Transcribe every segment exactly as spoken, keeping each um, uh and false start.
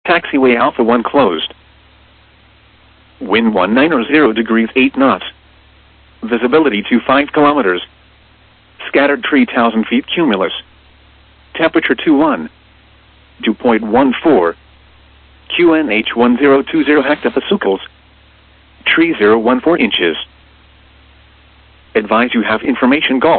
Taxiway Alpha one closed. Wind one nine zero degrees eight knots. Visibility to five kilometers. Scattered three thousand feet cumulus. Temperature two one. Dew point one four. Q N H one zero two zero hectopascals. Tree zero one four inches. Advise you have information Golf.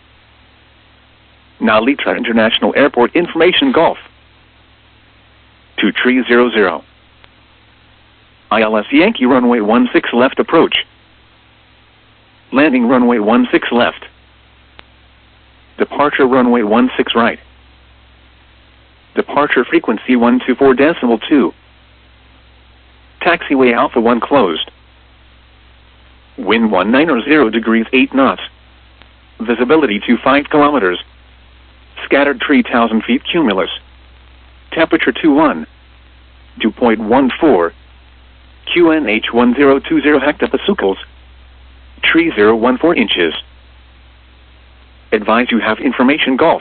Now Litra International Airport information Golf. To tree zero zero. I L S Yankee runway one six left approach. Landing runway one six left. Departure runway one six right. Departure frequency one two four decimal two. Taxiway Alpha one closed. Wind one nine zero degrees eight knots. Visibility to five kilometers. Scattered three thousand feet cumulus. Temperature two one. Dew point one four. Q N H one zero two zero hectopascals. Tree zero one four inches. Advise you have information Golf.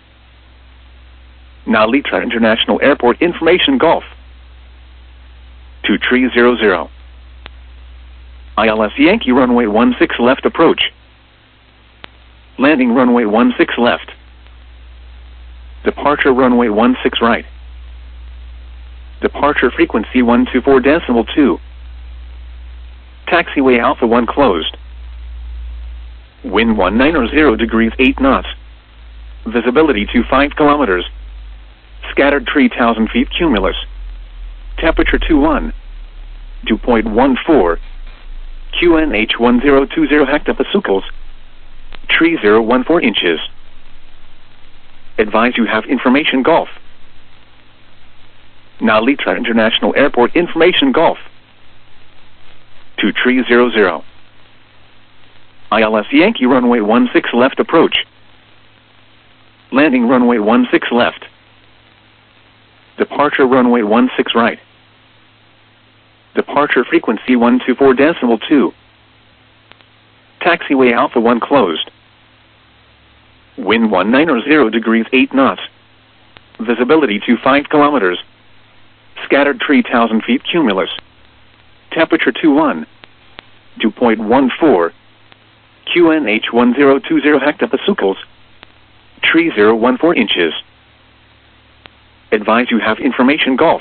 Now Litra International Airport information Golf. To tree zero zero. I L S Yankee runway one six left approach. Landing runway one six left. Departure runway one six right. Departure frequency one two four decimal two. Taxiway Alpha one closed. Wind one nine zero degrees eight knots. Visibility to five kilometers. Scattered three thousand feet cumulus. Temperature two one. Dew point one four. Q N H one zero two zero hectopascals. Tree zero one four inches. Advise you have information Golf. Now Litra International Airport information Golf. To tree zero zero. I L S Yankee runway one six left approach. Landing runway one six left. Departure runway one six right. Departure frequency one two four decimal two. Taxiway Alpha one closed. Wind one nine zero degrees eight knots. Visibility to five kilometers. Scattered three thousand feet cumulus. Temperature two one. Dew point one four. Q N H one zero two zero hectopascals. Tree zero one four inches. Advise you have information Golf.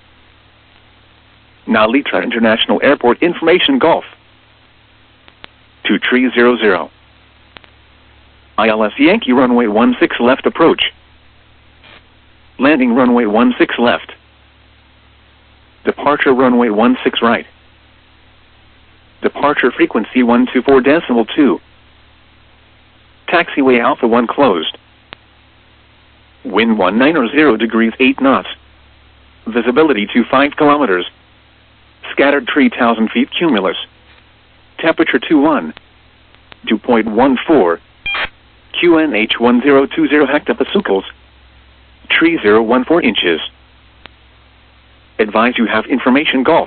Now Litra International Airport information Golf. To tree zero zero. I L S Yankee runway one six left approach. Landing runway one six left. Departure runway one six right. Departure frequency one two four decimal two. Taxiway Alpha one closed. Wind one nine zero degrees eight knots. Visibility to five kilometers. Scattered three thousand feet cumulus. Temperature two one. Dew point one four. Q N H one zero two zero hectopascals. Tree zero one four inches. Advise you have information Golf.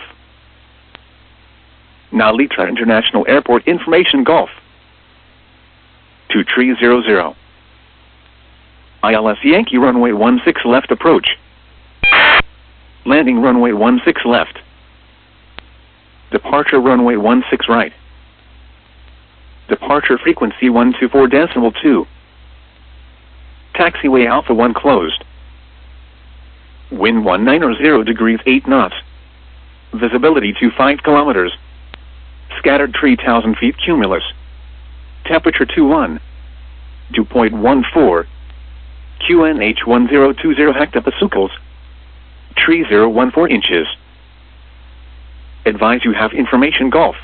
Now Litra International Airport information Golf. To tree zero zero. I L S Yankee runway one six left approach. Landing runway one six left. Departure runway one six right. Departure frequency one two four decimal two. Taxiway Alpha one closed. Wind one nine zero degrees eight knots. Visibility to five kilometers. Scattered three thousand feet cumulus. Temperature two one. Dew point one four. Q N H one zero two zero hectopascals. Tree zero one four inches. Advise you have information Golf.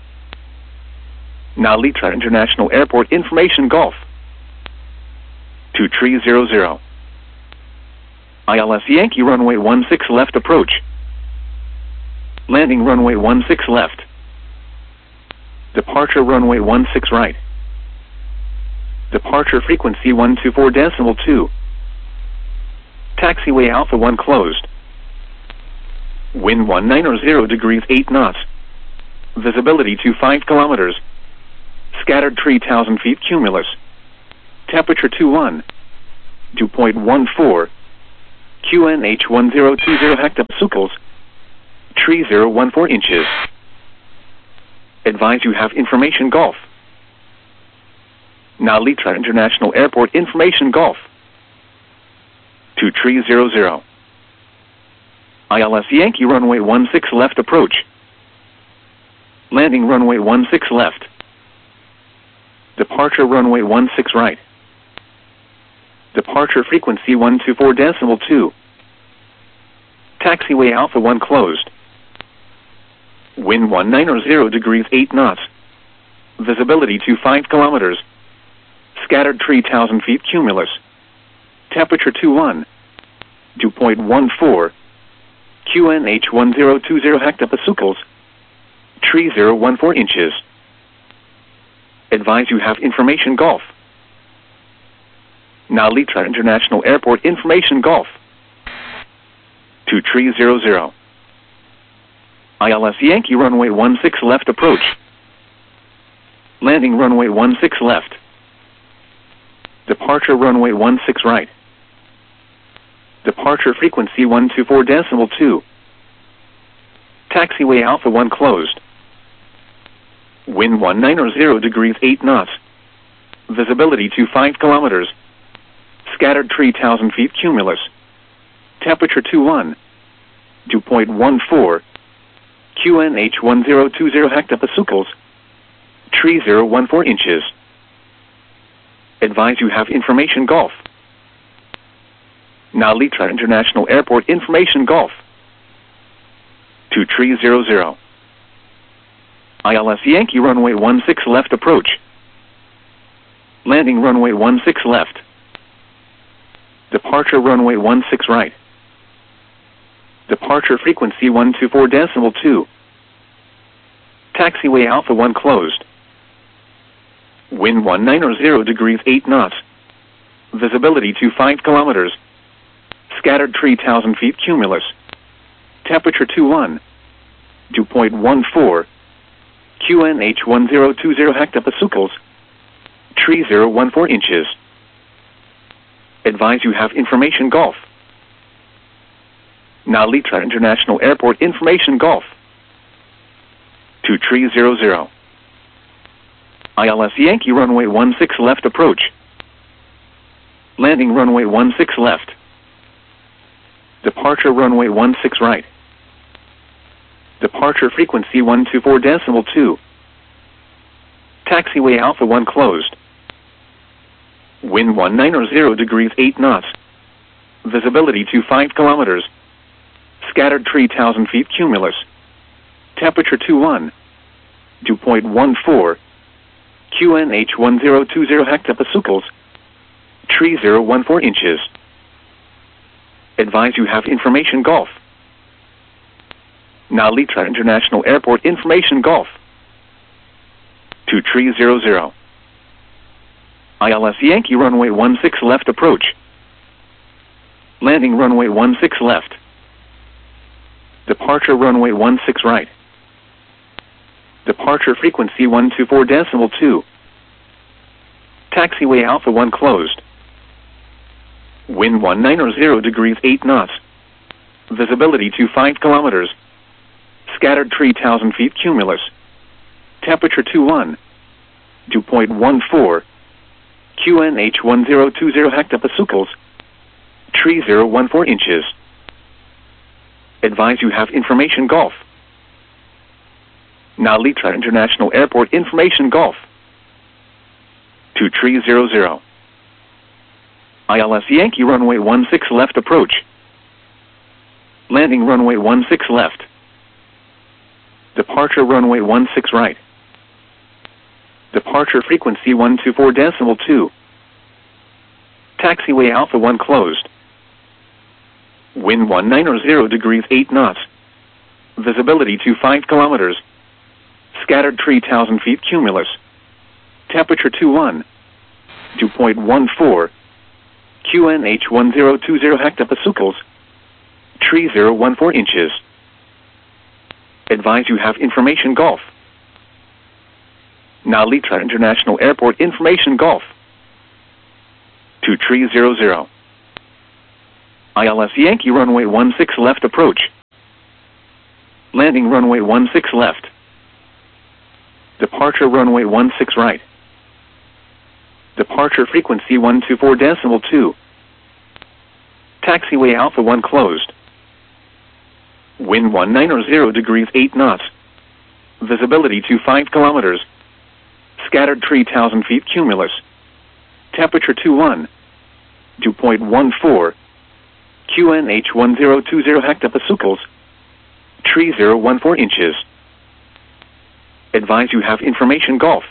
Now Litra International Airport information Golf. To tree zero zero. I L S Yankee runway one six left approach. Landing runway one six left. Departure runway one six right. Departure frequency one two four decimal two. Taxiway Alpha one closed. Wind one nine zero degrees eight knots. Visibility to five kilometers. Scattered three thousand feet cumulus. Temperature two one. Dew point one four. Q N H one zero two zero hectopascals. Tree zero one four inches. Advise you have information Golf. Now Litra International Airport information Golf. To tree zero zero. I L S Yankee runway one six left approach. Landing runway one six left. Departure runway one six right. Departure frequency one two four decimal two. Taxiway Alpha one closed. Wind one nine zero degrees eight knots. Visibility to five kilometers. Scattered three thousand feet cumulus. Temperature two one. Dew point one four. Q N H one zero two zero hectopascals. Tree zero one four inches. Advise you have information Golf. Now Litra International Airport information Golf. To tree zero zero. I L S Yankee runway one six left approach. Landing runway one six left. Departure runway one six right. Departure frequency one two four decimal two. Taxiway Alpha one closed. Wind one nine zero degrees eight knots. Visibility to five kilometers. Scattered three thousand feet cumulus. Temperature two one. Dew point one four. Q N H one zero two zero hectopascals. Tree zero one four inches. Advise you have information Golf. Now Litra International Airport information Golf. To tree zero zero. I L S Yankee runway one six left approach. Landing runway one six left. Departure runway one six right. Departure frequency one two four decimal two. Taxiway Alpha one closed. Wind one nine zero degrees eight knots. Visibility to five kilometers. Scattered three thousand feet cumulus. Temperature two one. Dew point one four. Q N H one zero two zero hectopascals. Tree zero one four inches. Advise you have information Golf. Now Litra International Airport information Golf. To tree zero zero. I L S Yankee runway one six left approach. Landing runway one six left. Departure runway one six right. Departure frequency one two four decimal two. Taxiway Alpha one closed. Wind one nine zero degrees eight knots. Visibility to five kilometers. Scattered three thousand feet cumulus. Temperature two one. Dew point one four. Q N H one zero two zero hectopascals. Tree zero one four inches. Advise you have information Golf. Now Litra International Airport information Golf. To tree zero zero. I L S Yankee runway one six left approach. Landing runway one six left. Departure runway one six right. Departure frequency one two four decimal two. Taxiway Alpha one closed. Wind one nine zero degrees eight knots. Visibility to five kilometers. Scattered three thousand feet cumulus. Temperature two one. Dew point one four. Q N H one zero two zero hectopascals. Tree zero one four inches. Advise you have information Golf. Now Litra International Airport information Golf. To tree zero zero. I L S Yankee runway one six left approach. Landing runway one six left. Departure runway one six right. Departure frequency one two four decimal two. Taxiway Alpha one closed. Wind one nine zero degrees eight knots. Visibility to five kilometers. Scattered three thousand feet cumulus. Temperature two one. Dew point one four. Q N H one zero two zero hectopascals. Tree zero one four inches. Advise you have information Golf. Now Litra International Airport information Golf. To tree zero zero. I L S Yankee runway one six left approach. Landing runway one six left. Departure runway one six right. Departure frequency one two four decimal two. Taxiway Alpha one closed. Wind one nine zero degrees eight knots. Visibility to five kilometers. Scattered three thousand feet cumulus. Temperature two one. Dew point one four. Q N H one zero two zero hectopascals. Tree zero one four inches. Advise you have information Golf.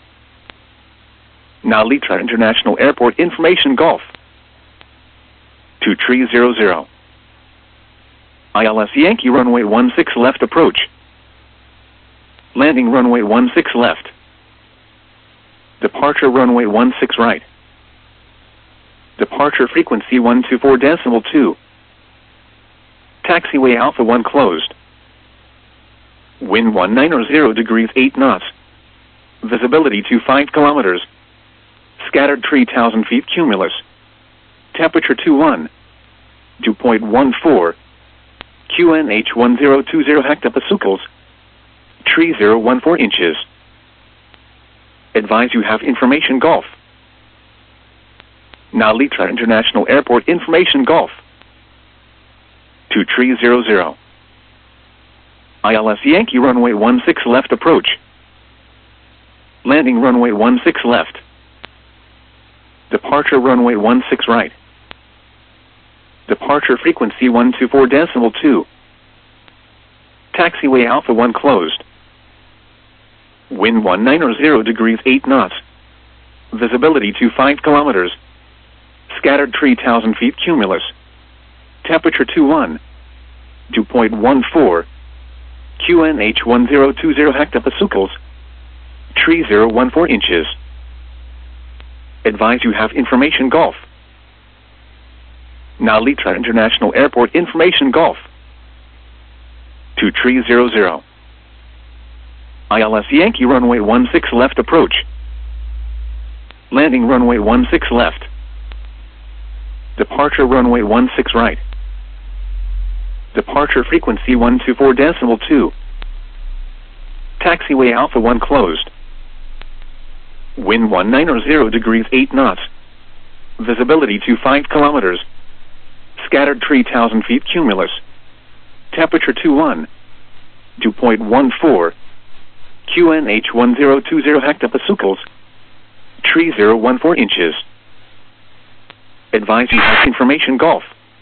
Now Litra International Airport information Golf. two three zero zero. I L S Yankee runway one six left approach. Landing runway one six left. Departure runway one six right. Departure frequency one two four decimal two. Taxiway Alpha one closed. Wind one nine zero degrees eight knots. Visibility to five kilometers. Scattered three thousand feet cumulus. Temperature two one. Dew point one four. Q N H one zero two zero hectopascals. Tree zero one four inches. Advise you have information Golf. Now Litra International Airport information Golf. two three zero zero. I L S Yankee runway one six left approach. Landing runway one six left. Departure runway one six right. Departure frequency one two four decimal two. Taxiway Alpha one closed. Wind one nine zero degrees eight knots. Visibility to five kilometers. Scattered three thousand feet cumulus. Temperature two one. Dew point one four. Q N H one zero two zero hectopascals. Tree zero one four inches. Advise you have information Golf. Now Litra International Airport information Golf. two three zero zero. I L S Yankee runway one six left approach. Landing runway one six left. Departure runway one six right. Departure frequency one two four decimal two. Taxiway Alpha one closed. Wind one nine zero degrees eight knots. Visibility to five kilometers. Scattered three thousand feet cumulus. Temperature two one. Dew point one four. Q N H one zero two zero hectopascals. Tree zero one four inches. Advise you have information Golf.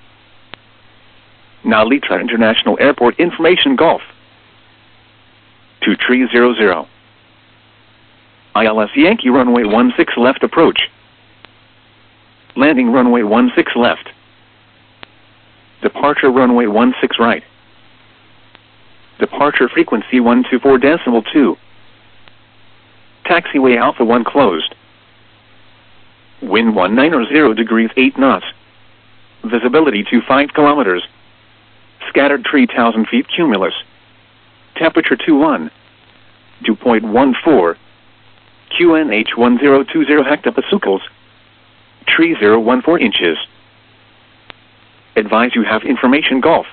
Now Litra International Airport information Golf. two three zero zero. I L S Yankee runway one six left approach. Landing runway one six left. Departure runway one six right. Departure frequency one two four decimal two. Taxiway Alpha one closed. Wind one nine zero degrees eight knots. Visibility to five kilometers. Scattered three thousand feet cumulus. Temperature two one. Dew point one four. Q N H one zero two zero hectopascals. Tree zero one four inches. Advise you have information Golf.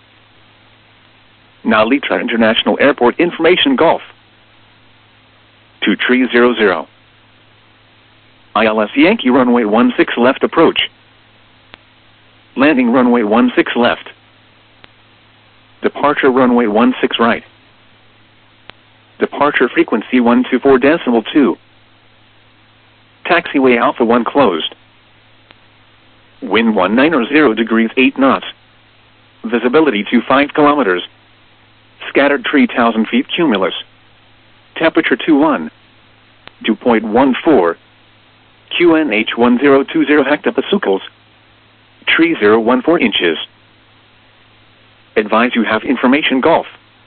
Now Litra International Airport information Golf. two three zero zero. I L S Yankee runway one six left approach. Landing runway one six left. Departure runway one six right. Departure frequency one two four decimal two. Taxiway Alpha one closed. Wind one nine zero degrees eight knots. Visibility to five kilometers. Scattered three thousand feet cumulus. Temperature two one. Dew point one four. Q N H one zero two zero hectopascals. Tree zero one four inches. Advise you have information Golf.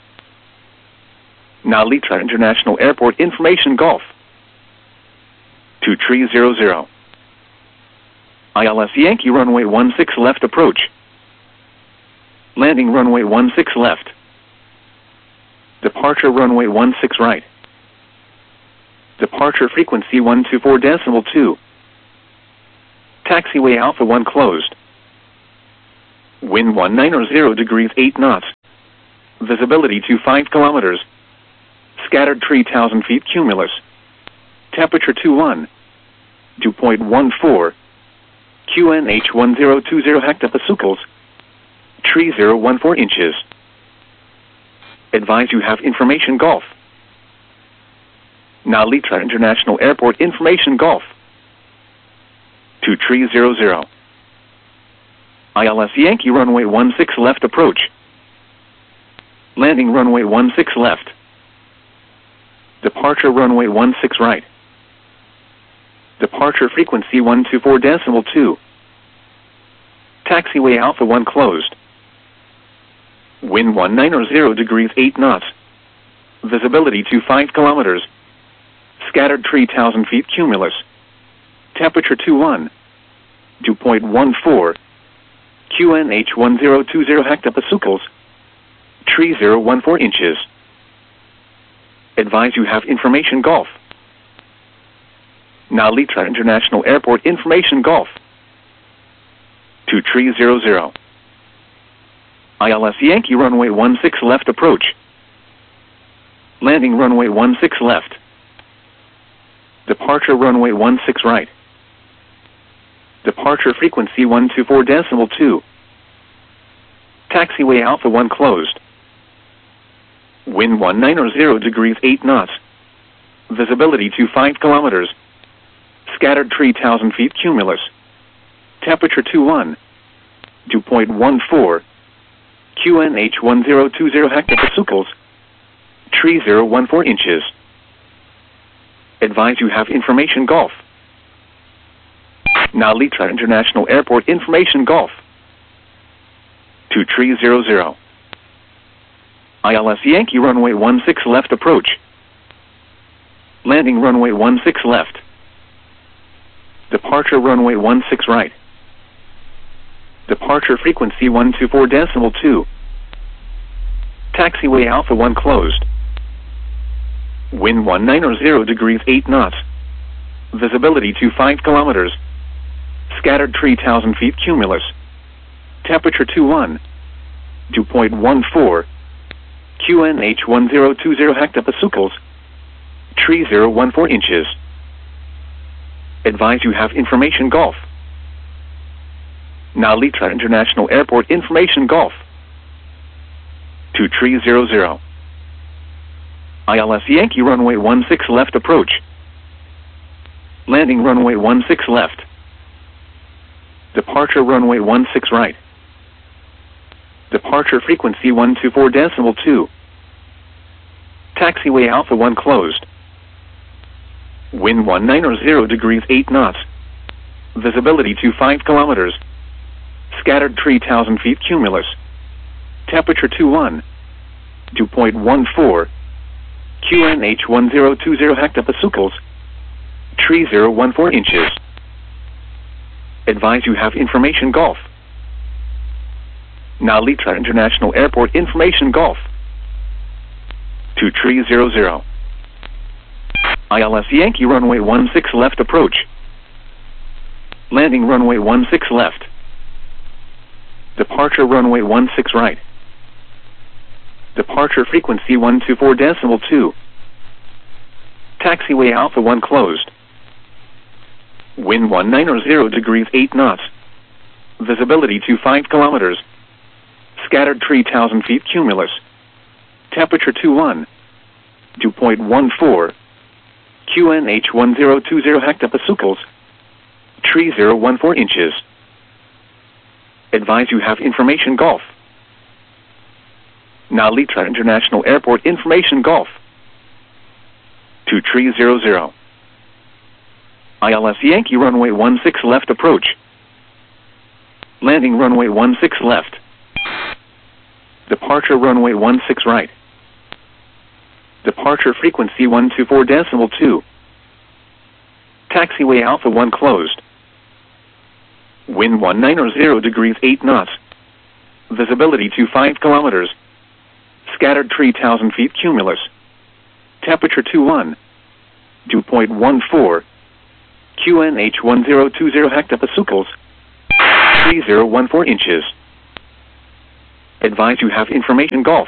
Now Litra International Airport information Golf. two three zero zero. I L S Yankee runway one six left approach. Landing runway one six left. Departure runway one six right. Departure frequency one two four decimal two. Taxiway Alpha one closed. Wind one nine zero degrees eight knots. Visibility to five kilometers. Scattered three thousand feet cumulus. Temperature two one. Dew point one four. Q N H one zero two zero hectopascals. Tree zero one four inches. Advise you have information Golf. Nalitra International Airport information Golf. two three zero zero. I L S Yankee runway one six left approach. Landing runway one six left. Departure runway one six right. Departure frequency one two four decimal two. Taxiway Alpha one closed. Wind one nine zero degrees eight knots. Visibility to five kilometers. Scattered three thousand feet cumulus. Temperature two one. Dew point one four. Q N H one zero two zero hectopascals. Tree zero one four inches. Advise you have information Golf. Nalitra International Airport information Golf. two three zero zero. I L S Yankee runway one six left approach. Landing runway one six left. Departure runway one six right. Departure frequency one two four decimal two. Taxiway Alpha one closed. Wind one nine zero degrees eight knots. Visibility to five kilometers. Scattered three thousand feet cumulus. Temperature two one. Dew point one four. Q N H one zero two zero hectopascals. Tree zero one four inches. Advise you have information Golf. Nalitra International Airport information Golf. two three zero zero. I L S Yankee runway one six left approach. Landing runway one six left. Departure runway one six right. Departure frequency one two four decimal two. Taxiway Alpha one closed. Wind one nine zero degrees eight knots. Visibility to five kilometers. Scattered three thousand feet cumulus. Temperature two one. Dew point one four. Q N H one zero two zero hectopascals. Tree zero one four inches. Advise you have information Golf. Nalitra International Airport information Golf. two three zero zero. I L S Yankee runway one six left approach. Landing runway one six left. Departure runway one six right. Departure frequency one two four decimal two. Taxiway Alpha one closed. Wind one nine zero degrees eight knots. Visibility to five kilometers. Scattered three thousand feet cumulus. Temperature two one. Dew point one four. Q N H one zero two zero hectopascals. Tree zero one four inches. Advise you have information Golf. Nalitra International Airport information Golf. two three zero zero. I L S Yankee runway one six left approach. Landing runway one six left. Departure runway one six right. Departure frequency one two four decimal two. Taxiway Alpha one closed. Wind one nine zero degrees eight knots. Visibility to five kilometers. Scattered three thousand feet cumulus. Temperature two one. Dew point one four. Q N H one zero two zero hectopascals. Tree zero one four inches. Advise you have information Golf. Nalitra International Airport information Golf. two three zero zero. I L S Yankee runway one six left approach. Landing runway one six left. Departure runway one six right. Departure frequency one two four decimal two. Taxiway Alpha one closed. Wind one nine zero degrees eight knots. Visibility to five kilometers. Scattered three thousand feet cumulus. Temperature two one. Dew point one four. Q N H one zero two zero hectopascals. Tree zero one four inches. Advise you have information Golf.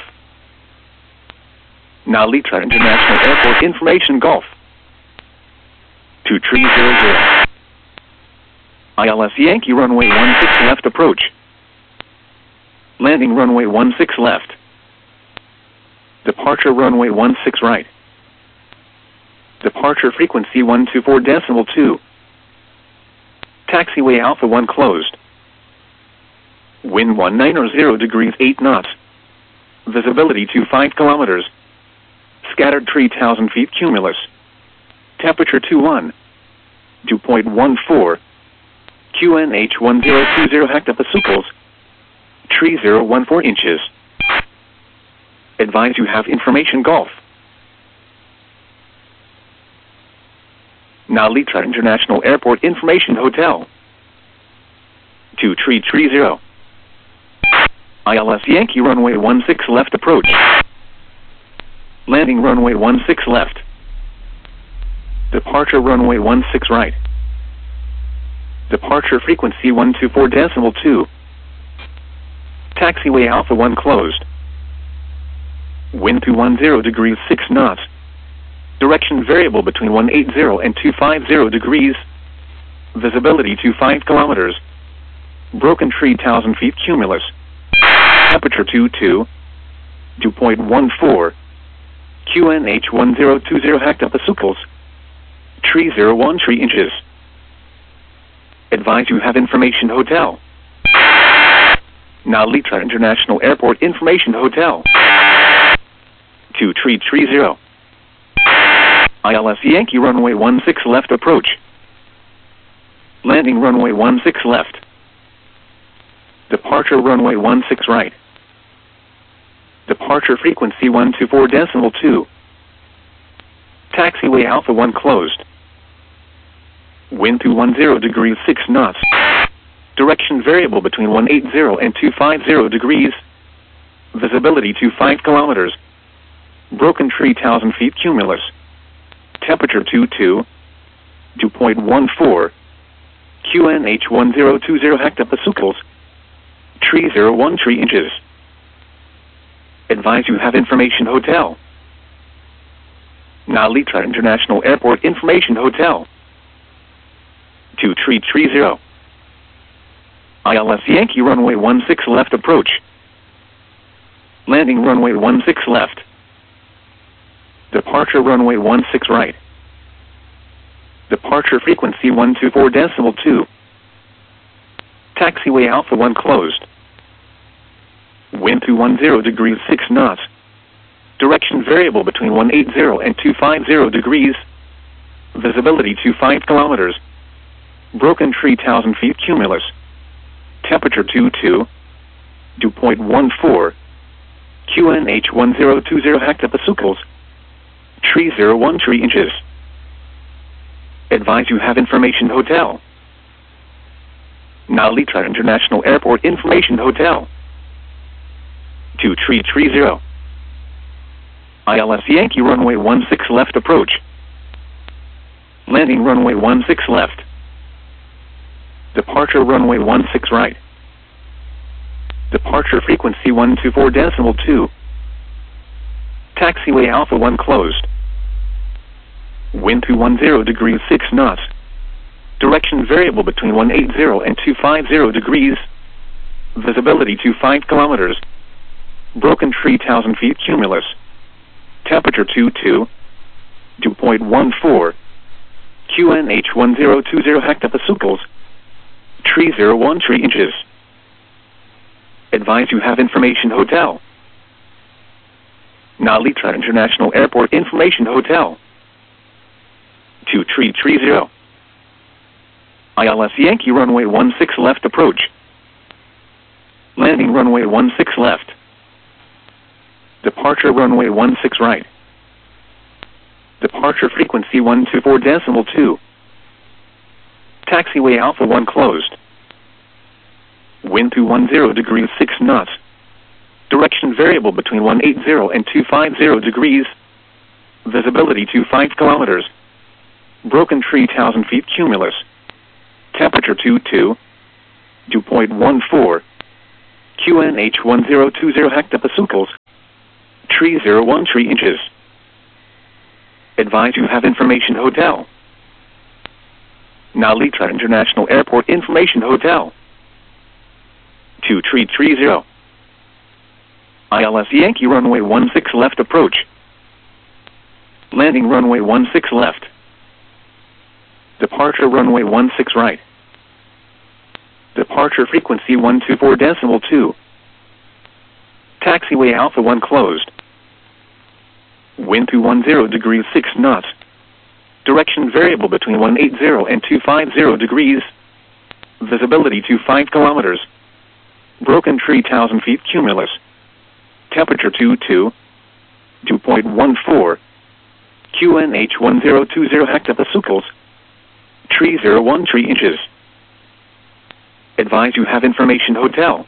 Narita International Airport information Golf. two three zero zero. I L S Yankee runway one six left approach. Landing runway one six left. Departure runway one six right. Departure frequency one two four decimal two. Taxiway Alpha one closed. Wind one nine zero degrees eight knots. Visibility to five kilometers. Scattered three thousand feet cumulus. Temperature two one. dew point one four. Q N H one zero two zero hectopascals. three zero one four inches. Advise you have information Golf. Narita International Airport information Hotel. two three three zero. I L S Yankee runway one six left approach. Landing runway one six left. Departure runway one six right. Departure frequency one two four decimal two. Taxiway Alpha one closed. Wind two ten degrees six knots. Direction variable between one eighty and two fifty degrees. Visibility to five kilometers. Broken three thousand feet cumulus. Temperature two two. dew point one four. Q N H one zero two zero hectopascals. three zero one three inches. Advise you have information Hotel. Narita International Airport information Hotel. two three three zero. I L S Yankee runway one six left approach. Landing runway one six left. Departure runway one six right. Departure frequency one two four decimal two. Taxiway Alpha one closed. Wind two ten degrees six knots. Direction variable between one eighty and two fifty degrees. Visibility to five kilometers. Broken three thousand feet cumulus. Temperature two two. dew point one four. Q N H one zero two zero hectopascals. three zero one three inches. Advise you have information Hotel. Narita International Airport information Hotel. two three three zero. I L S Yankee runway one six left approach. Landing runway one six left. Departure runway one six right. Departure frequency one two four decimal two. Taxiway Alpha one closed. Wind two ten degrees six knots. Direction variable between one eighty and two fifty degrees. Visibility to five kilometers. Broken three thousand feet cumulus. Temperature two two. dew point one four. Q N H one zero two zero hectopascals. three zero one three inches. Advise you have information Hotel. Narita International Airport information Hotel. two three three zero. I L S Yankee runway one six left approach. Landing runway one six left. Departure runway one six right. Departure frequency one two four decimal two. Taxiway Alpha one closed. Wind two ten degrees six knots. Direction variable between one eighty and two fifty degrees. Visibility to five kilometers. Broken three thousand feet cumulus. Temperature two two. dew point one four. Q N H one zero two zero hectopascals. three zero one three inches. Advise you have information Hotel. Narita International Airport information Hotel. two three three zero. I L S Yankee runway one six left approach. Landing runway one six left. Departure runway one six right. Departure frequency one two four decimal two. Taxiway Alpha one closed. Wind two ten degrees six knots. Direction variable between one eighty and two fifty degrees. Visibility to five kilometers. Broken three thousand feet cumulus. Temperature two two. dew point one four. Q N H one zero two zero hectopascals. Tree zero one three inches. Advise you have information hotel. Nalitra International Airport Information Hotel. two three three zero. I L S Yankee runway one six left approach. Landing runway one six left. Departure runway one six right. Departure frequency one two four decimal two. Taxiway Alpha one closed. Wind two ten degrees six knots. Direction variable between one eighty and two fifty degrees. Visibility to five kilometers. Broken tree one thousand feet cumulus. Temperature twenty-two. two point one four. Q N H one zero two zero hectopascals. Tree zero one three inches. Advise you have information hotel.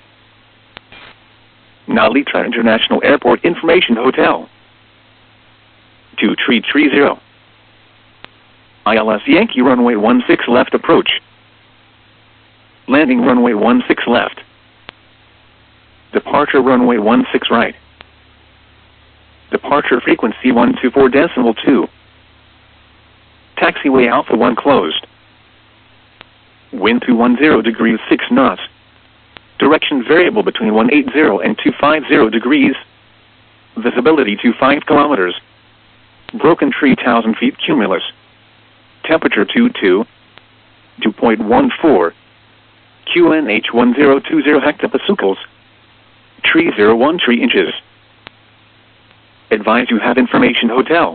Nalitra International Airport Information Hotel. two three three zero. I L S Yankee runway one six left approach. Landing runway one six left. Departure runway one six right. Departure frequency one two four decimal two. Taxiway Alpha one closed. Wind two ten degrees six knots. Direction variable between one eighty and two fifty degrees. Visibility to five kilometers. Broken tree one thousand feet cumulus. Temperature twenty-two. two point one four. Q N H one zero two zero hectopascals. Tree zero one three inches. Advise you have information hotel.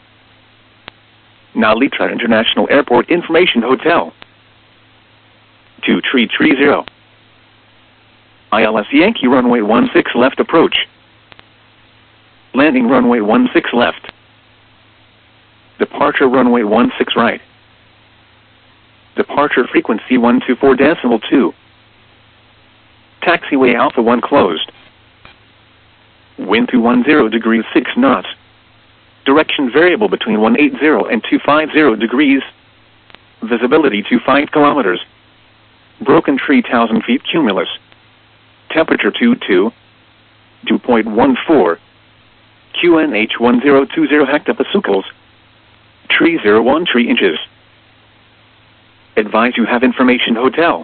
Nalitra International Airport Information Hotel. two three three zero. I L S Yankee runway one six left approach. Landing runway one six left. Departure runway one six right. Departure frequency one two four decimal two. Taxiway Alpha one closed. Wind two ten degrees six knots. Direction variable between one eighty and two fifty degrees. Visibility to five kilometers. Broken tree one thousand feet cumulus. Temperature twenty-two. two point one four. Q N H one zero two zero hectopascals. Tree zero one three inches. Advise you have information hotel.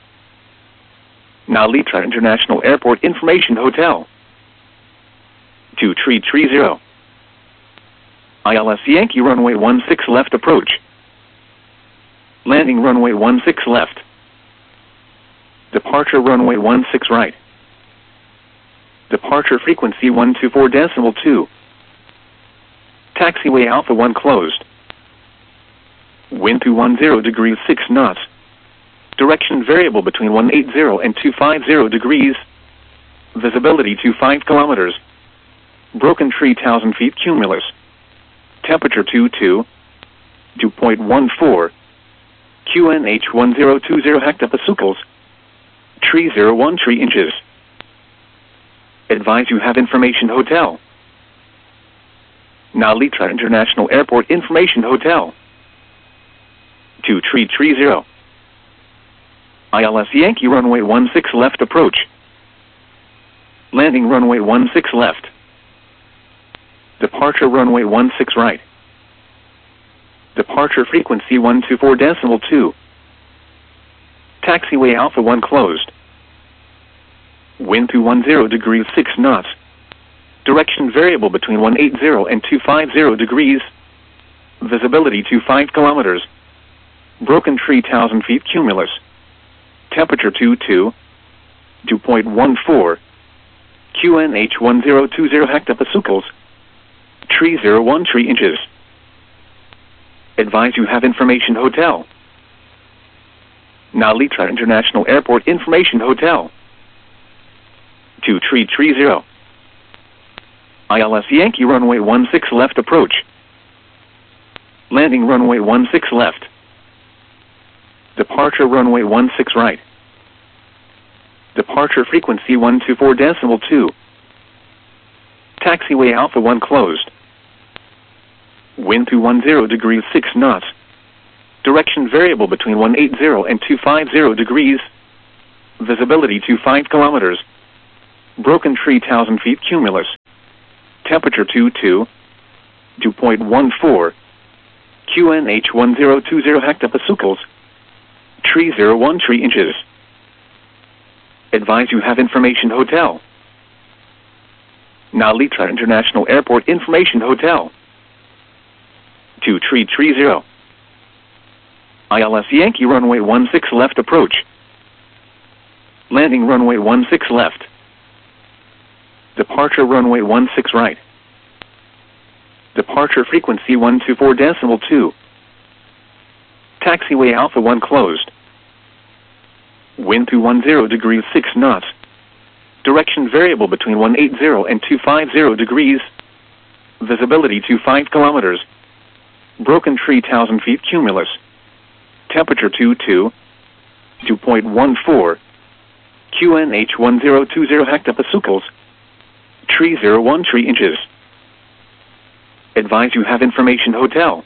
Nalitra International Airport Information Hotel. two three three zero. I L S Yankee runway one six left approach. Landing runway one six left. Departure runway one six right. Departure frequency one two four decimal two. Taxiway Alpha one closed. Wind two ten degrees six knots. Direction variable between one eighty and two fifty degrees. Visibility to five kilometers. Broken tree one thousand feet cumulus. Temperature twenty-two. two point one four. Q N H one zero two zero hectopascals. Tree zero one three inches. Advise you have information hotel. Nalitra International Airport Information Hotel. two three three zero. I L S Yankee runway one six left approach. Landing runway one six left. Departure runway one six right. Departure frequency one two four decimal two. Taxiway Alpha one closed. Wind two ten degrees six knots. Direction variable between one eighty and two fifty degrees. Visibility to five kilometers. Broken tree one thousand feet cumulus. Temperature twenty-two. two point one four. Q N H one zero two zero hectopascals. Tree zero one three inches. Advise you have information hotel. Nalitra International Airport Information Hotel. two three three zero. I L S Yankee runway one six left approach. Landing runway one six left. Departure runway one six right. Departure frequency one two four decimal two. Taxiway Alpha one closed. Wind two ten degrees six knots. Direction variable between one eighty and two fifty degrees. Visibility to five kilometers. Broken tree one thousand feet cumulus. Temperature twenty-two. Dew point one four. Q N H one zero two zero hectopascals. Tree zero one tree inches. Advise you have information hotel. Nalitra International Airport Information Hotel. two tree three zero. I L S Yankee runway one six left approach. Landing runway one six left. Departure runway one six right. Departure frequency one two four decimal two. Taxiway Alpha one closed. Wind two ten degrees six knots. Direction variable between one eighty and two fifty degrees. Visibility to five kilometers. Broken tree one thousand feet cumulus. Temperature twenty-two. Dew point one four. Q N H one zero two zero hectopascals. Tree zero one tree inches. Advise you have information hotel.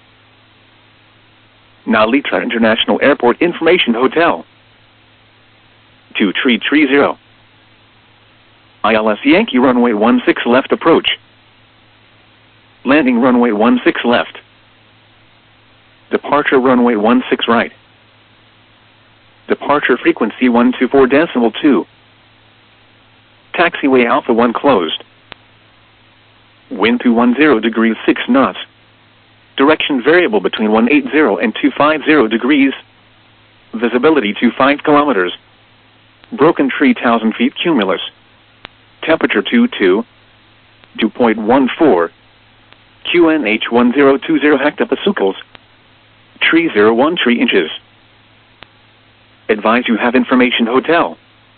Nalitra International Airport Information Hotel. two tree three zero. I L S Yankee runway one six left approach. Landing runway one six left. Departure runway one six right. Departure frequency one two four decimal two. Taxiway Alpha one closed. Wind two ten degrees six knots. Direction variable between one eighty and two fifty degrees. Visibility to five kilometers. Broken tree one thousand feet cumulus. Temperature twenty-two. Dew point one four. Q N H one zero two zero hectopascals. Tree zero one tree inches. Advise you have information hotel.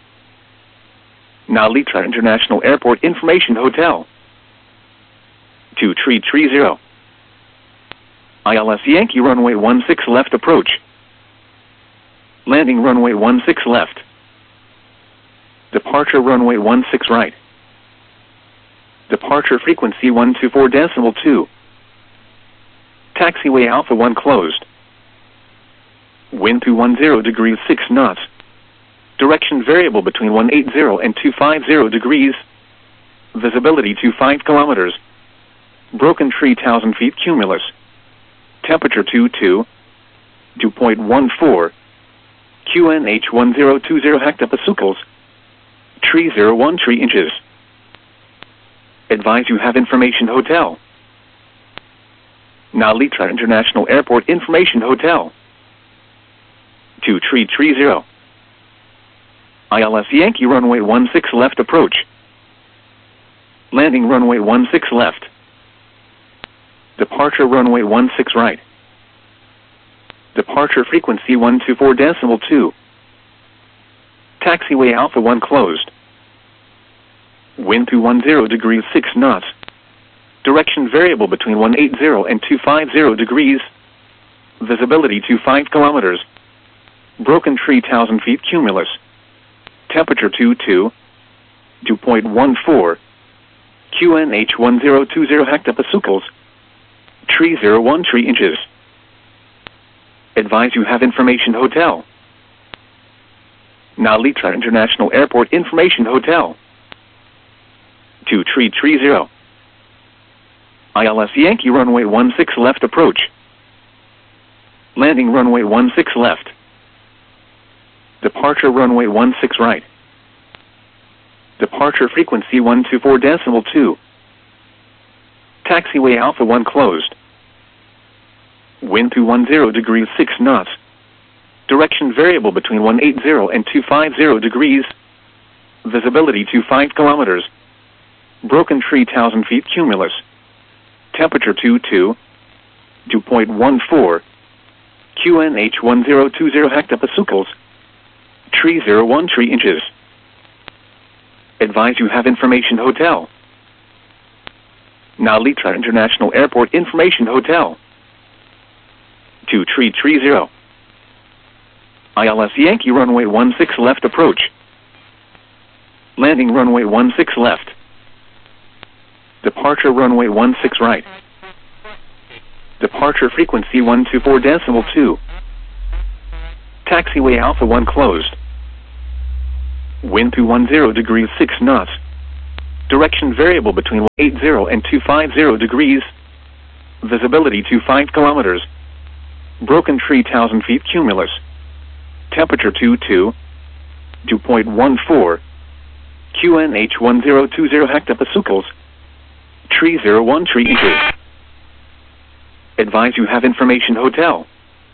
Nalitra International Airport Information Hotel. two tree three zero. I L S Yankee runway one six left approach. Landing runway one six left. Departure runway one six right. Departure frequency one two four decimal two. Taxiway Alpha one closed. Wind two ten degrees six knots. Direction variable between one eighty and two fifty degrees. Visibility to five kilometers. Broken tree one thousand feet cumulus. Temperature twenty-two. Dew point one four. Q N H one zero two zero hectopascals. Tree zero one tree inches. Advise you have information hotel. Nalitra International Airport Information Hotel. two tree three zero. I L S Yankee runway one six left approach. Landing runway one six left. Departure runway one six right. Departure frequency one two four decimal two. Taxiway Alpha one closed. Wind two ten degrees six knots. Direction variable between one eighty and two fifty degrees. Visibility to five kilometers. Broken tree one thousand feet cumulus. Temperature twenty-two. Dew point one four. Q N H one zero two zero hectopascals. Tree zero one tree inches. Advise you have information hotel. Nalitra International Airport Information Hotel. two tree three zero. I L S Yankee runway one six left approach. Landing runway one six left. Departure runway one six right. Departure frequency one two four decimal two. Taxiway Alpha one closed. Wind two ten degrees six knots. Direction variable between one eighty and two fifty degrees. Visibility to five kilometers. Broken tree one thousand feet cumulus. Temperature twenty-two. Dew point one four. Q N H one zero two zero hectopascals. Tree zero one tree inches. Advise you have information hotel. Nalitra International Airport Information Hotel. two tree three zero. I L S Yankee runway one six left approach. Landing runway one six left. Departure runway one six right. Departure frequency one two four decimal two. Taxiway Alpha one closed. Wind two ten degrees six knots. Direction variable between one eighty and two fifty degrees. Visibility to five kilometers. Broken tree one thousand feet cumulus. Temperature twenty-two. Dew point one four. Q N H one zero two zero hectopascals. Tree zero one tree inches. Advise you have information hotel.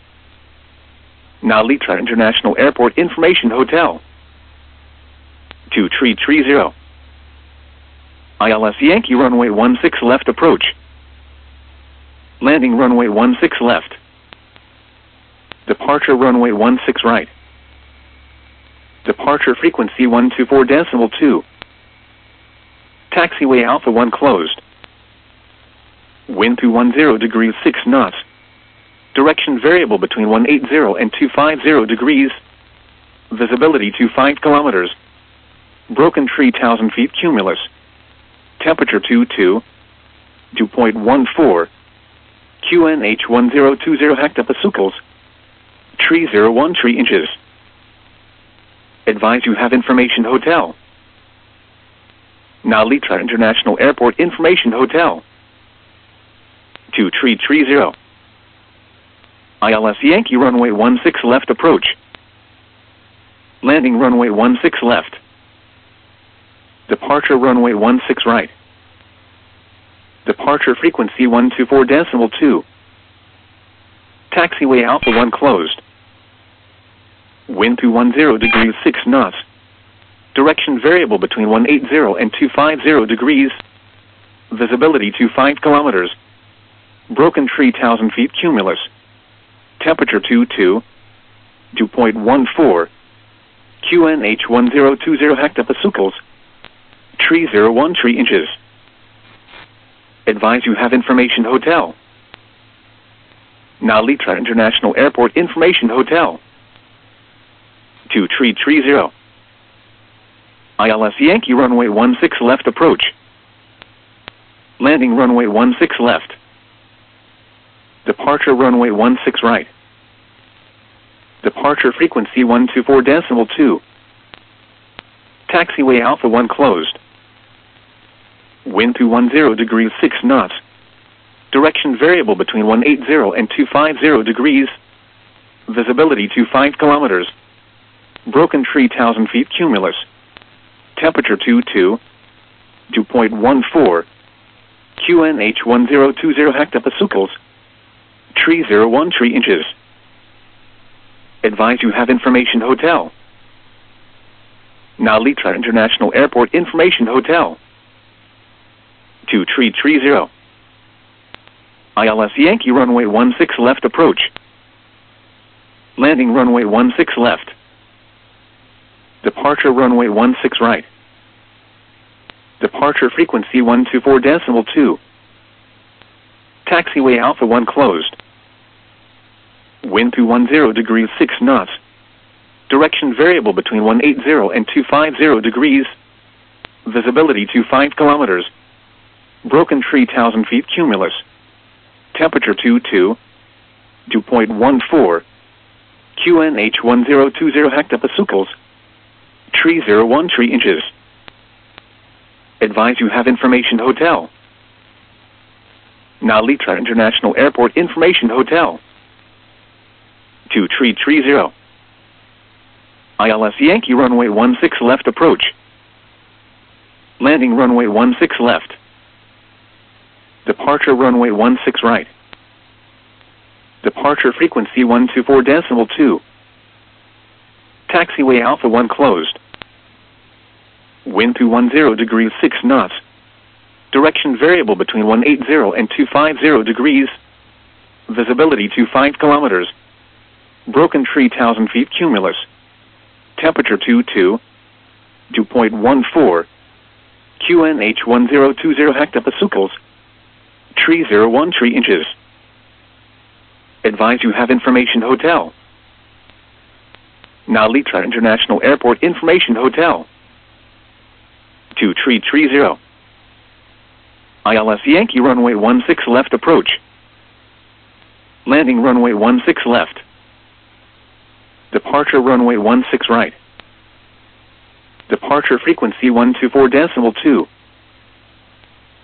Nalitra International Airport Information Hotel. To tree tree zero. I L S Yankee runway one six left approach. Landing runway one six left. Departure runway one six right. Departure frequency one two four decimal two. Taxiway Alpha one closed. Wind two ten degrees six knots. Direction variable between one eighty and two fifty degrees. Visibility to five kilometers. Broken tree one thousand feet cumulus. Temperature twenty-two. Dew point one four. Q N H one zero two zero hectopascals. Tree zero one tree inches. Advise you have information hotel. Nalitra International Airport Information Hotel. To tree tree zero. I L S Yankee runway one six left approach. Landing runway one six left. Departure runway one six right. Departure frequency one two four decimal two. Taxiway Alpha one closed. Wind two ten degrees six knots. Direction variable between one eighty and two fifty degrees. Visibility to five kilometers. Broken tree one thousand feet cumulus. Temperature twenty-two. Dew point one four. Q N H one zero two zero hectopascals. Tree zero one tree inches. Advise you have information hotel. Nalitra International Airport Information Hotel. To tree tree zero. I L S Yankee runway one six left approach. Landing runway one six left. Departure runway one six right. Departure frequency one two four decimal two. Taxiway Alpha one closed. Wind two ten degrees six knots. Direction variable between one eighty and two fifty degrees. Visibility to five kilometers. Broken tree one thousand feet cumulus. Temperature twenty-two. Dew point one four. Q N H one zero two zero hectopascals. Tree zero one tree inches. Advise you have information hotel. Nalitra International Airport Information Hotel. To tree tree zero. I L S Yankee runway one six left approach. Landing runway one six left. Departure runway one six right. Departure frequency one two four decimal two. Taxiway Alpha one closed. Wind two ten degrees six knots. Direction variable between one eighty and two fifty degrees. Visibility to five kilometers. Broken tree one thousand feet cumulus. Temperature twenty-two. Dew point one four. Q N H one zero two zero hectopascals. Tree zero one tree inches. Advise you have information hotel. Nalitra International Airport Information Hotel. To tree tree zero. I L S Yankee runway one six left approach. Landing runway one six left. Departure runway one six right. Departure frequency one two four decimal two. Taxiway Alpha one closed. Wind two ten degrees six knots. Direction variable between one eighty and two fifty degrees. Visibility to five kilometers. Broken tree one thousand feet cumulus. Temperature twenty-two. Dew point one four. Q N H one zero two zero hectopascals. Tree zero one tree inches. Advise you have information hotel. Nalitra International Airport Information Hotel. To tree tree zero. I L S Yankee runway one six left approach. Landing runway one six left. Departure runway one six right. Departure frequency one two four decimal two.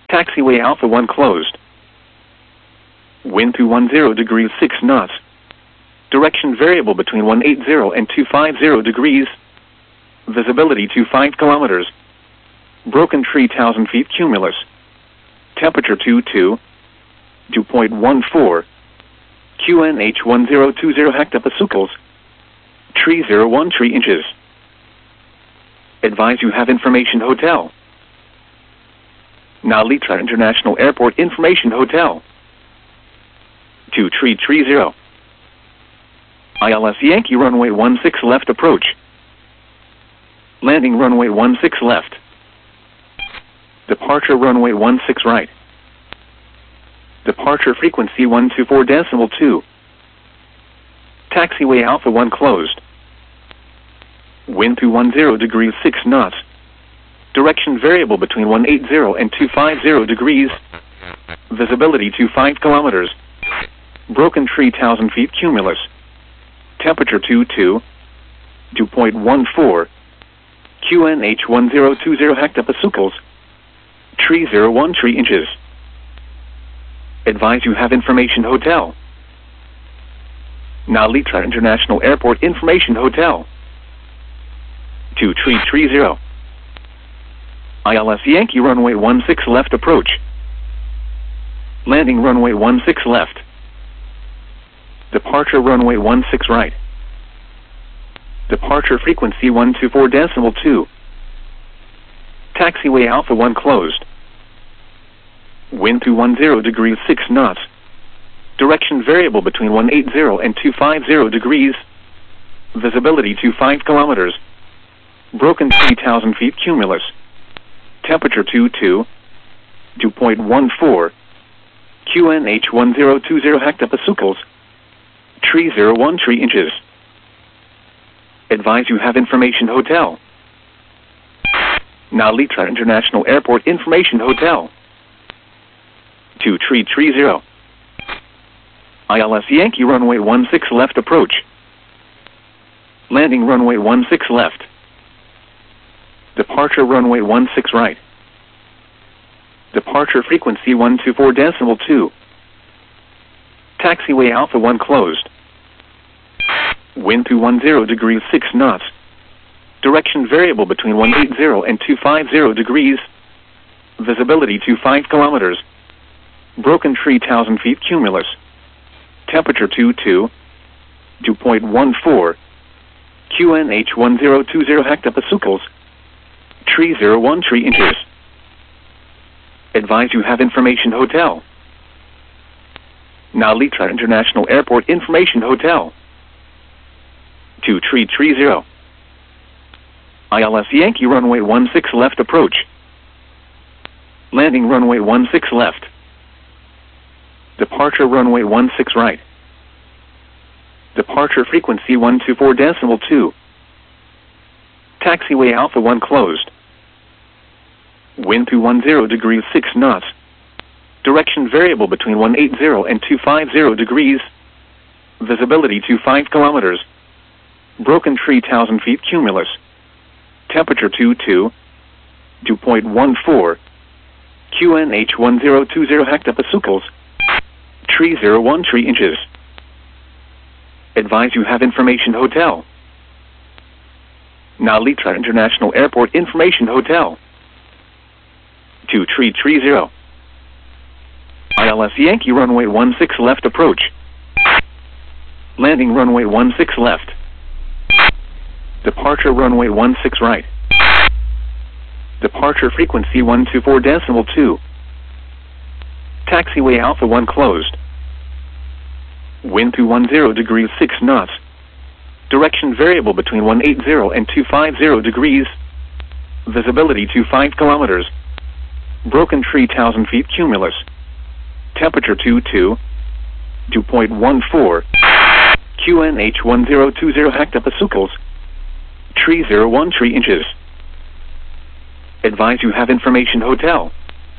Taxiway Alpha one closed. Wind two ten degrees six knots. Direction variable between one eighty and two fifty degrees. Visibility to five kilometers. Broken tree one thousand feet cumulus. Temperature two two. Dew point one four. Q N H one zero two zero hectopascals. Tree zero one tree inches. Advise you have information hotel. Now Litra International Airport Information Hotel. To tree tree zero. I L S Yankee runway one six left approach. Landing runway one six left. Departure runway one six right. Departure frequency one two four decimal two. Taxiway Alpha one closed. Wind two ten degrees six knots. Direction variable between one eighty and two fifty degrees. Visibility to five kilometers. Broken tree one thousand feet cumulus. Temperature two two. Dew point one four. Q N H one zero two zero hectopascals. Tree zero one tree inches. Advise you have information hotel. Now Litra International Airport Information Hotel. To tree tree zero. I L S Yankee runway one six left approach. Landing runway one six left. Departure runway one six right. Departure frequency one two four decimal two. Taxiway Alpha one closed. Wind two ten degrees six knots. Direction variable between one eighty and two fifty degrees. Visibility to five kilometers. Broken tree one thousand feet cumulus. Temperature two two. Dew point one four. Q N H one zero two zero hectopascals. Tree zero one tree inches. Advise you have information hotel. Now Litra International Airport Information Hotel. To tree tree zero. I L S Yankee runway one six left approach. Landing runway one six left. Departure runway one six right. Departure frequency one two four decimal two. Taxiway Alpha one closed. Wind two ten degrees six knots. Direction variable between one eighty and two fifty degrees. Visibility to five kilometers. Broken tree one thousand feet cumulus. Temperature two two. Dew point one four. Q N H one zero two zero hectopascals. Tree zero one tree inches. Advise you have information hotel. Now Litra International Airport Information Hotel. To tree tree zero. I L S Yankee runway one six left approach. Landing runway one six left. Departure runway one six right. Departure frequency one two four decimal two. Taxiway Alpha one closed. Wind two ten degrees six knots. Direction variable between one eighty and two fifty degrees. Visibility to five kilometers. Broken tree one thousand feet cumulus. Temperature two two. Dew point one four. Q N H one zero two zero hectopascals. Tree zero one tree inches. Advise you have information hotel. Now Litra International Airport Information Hotel. To tree tree zero. I L S Yankee runway one six left approach. Landing runway one six left. Departure runway one six right. Departure frequency one two four decimal two. Taxiway Alpha one closed. Wind two ten degrees six knots. Direction variable between one eighty and two fifty degrees. Visibility to five kilometers. Broken tree one thousand feet cumulus. Temperature two two. Dew point one four. Q N H one zero two zero hectopascals. Tree zero one tree inches. Advise you have information hotel.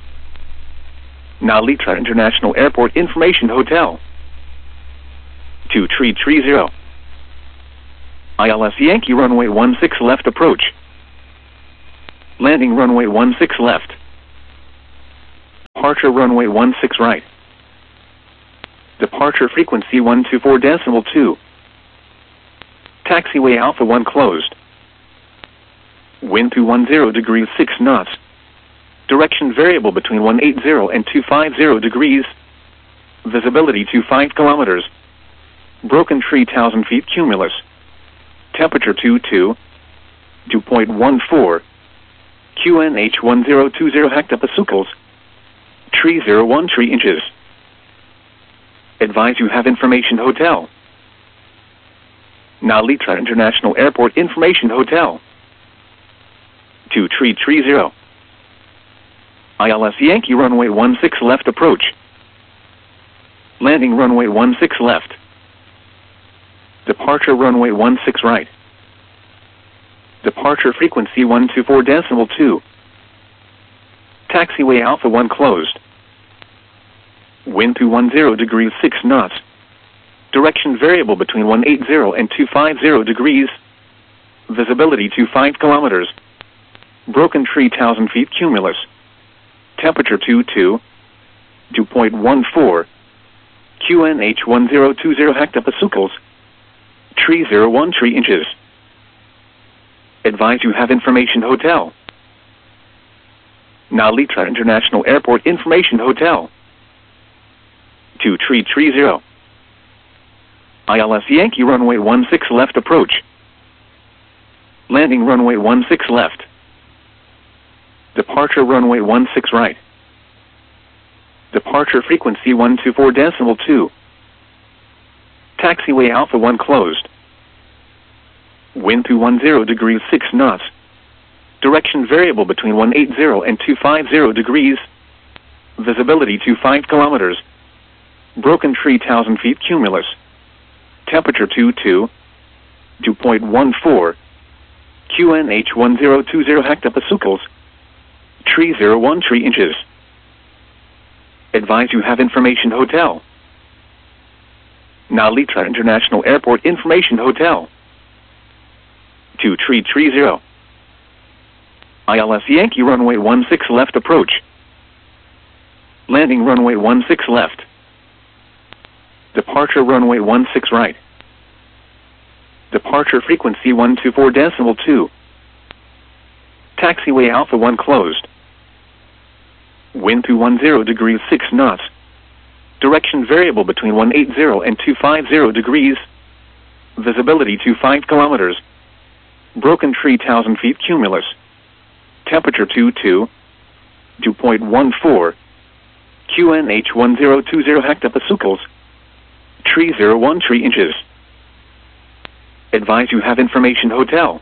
Now Litra International Airport Information Hotel. To tree tree zero. I L S Yankee runway one six left approach. Landing runway one six left. Departure runway one six right. Departure frequency one two four decimal two. Taxiway Alpha one closed. Wind two one zero degrees six knots. Direction variable between one eighty and two fifty degrees. Visibility to five kilometers. Broken tree one thousand feet cumulus. Temperature two two. dew point one four. Q N H one zero two zero hectopascals. Tree zero one tree inches. Advise you have information hotel. Nalitra International Airport Information Hotel. To tree tree zero. I L S Yankee runway one six left approach. Landing runway one six left. Departure runway one six right. Departure frequency one two four decimal two. Taxiway Alpha one closed. Wind two one zero degrees six knots. Direction variable between one eighty and two fifty degrees. Visibility to five kilometers. Broken tree one thousand feet cumulus. Temperature two two. dew point one four. Q N H one zero two zero hectopascals. Tree zero one tree inches. Advise you have information hotel. Nalitra International Airport Information Hotel. To tree tree zero. I L S Yankee runway one six left approach. Landing runway one six left. Departure runway one six right. Departure frequency one two four decimal two. Taxiway Alpha one closed. Wind two one zero degrees six knots. Direction variable between one eighty and two fifty degrees. Visibility to five kilometers. Broken tree one thousand feet cumulus. Temperature two two. dew point one four. Q N H one zero two zero hectopascals. Tree zero one tree inches. Advise you have information hotel. Nalitra International Airport Information Hotel. To tree tree zero. I L S Yankee runway one six left approach. Landing runway one six left. Departure runway one six right. Departure frequency one two four decimal two. Taxiway Alpha one closed. Wind two one zero degrees six knots. Direction variable between one eighty and two fifty degrees. Visibility to five kilometers. Broken tree one thousand feet cumulus. Temperature two two. dew point one four. Q N H one zero two zero hectopascals. Tree zero one tree inches. Advise you have information hotel.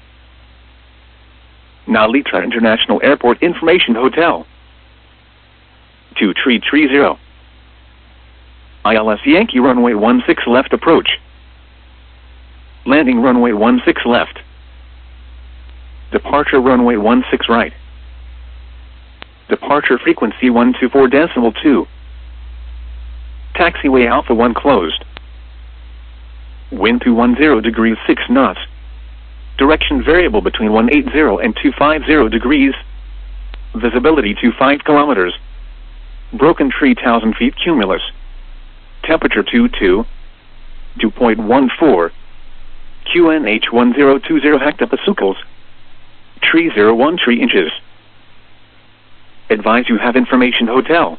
Nalitra International Airport Information Hotel. To tree tree zero. I L S Yankee runway one six left approach. Landing runway one six left. Departure runway one six right. Departure frequency one two four decimal two. Taxiway Alpha one closed. Wind two one zero degrees six knots. Direction variable between one eighty and two fifty degrees. Visibility to five kilometers. Broken tree one thousand feet cumulus. Temperature two two. dew point one four. Q N H one zero two zero hectopascals. Tree zero one tree inches. Advise you have information hotel.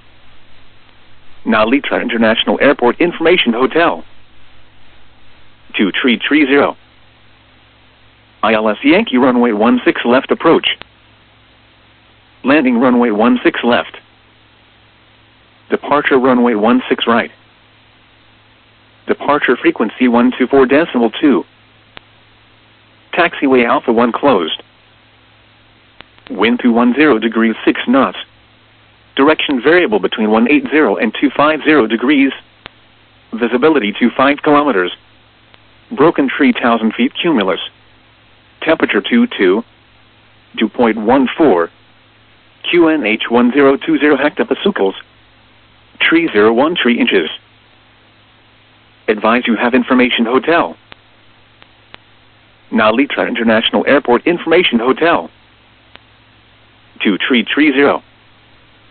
Nalitra International Airport Information Hotel. To tree tree zero. I L S Yankee runway one six left approach. Landing runway one six left. Departure runway one six right. Departure frequency one two four decimal two. Taxiway Alpha one closed. Wind two one zero degrees six knots. Direction variable between one eighty and two fifty degrees. Visibility to five kilometers. Broken tree one thousand feet cumulus. Temperature two two. dew point one four. Q N H one zero two zero hectopascals. Tree zero one tree inches. Advise you have information hotel. Nalitra International Airport Information Hotel. To tree tree zero.